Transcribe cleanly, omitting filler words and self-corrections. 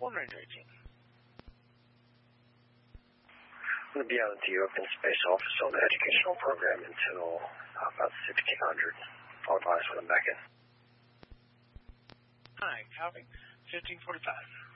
One Ranger 18. I'm going to be out at the Open Space Office on the educational program until about 1600. I'll advise when I'm back in. Hi, copy. 1545.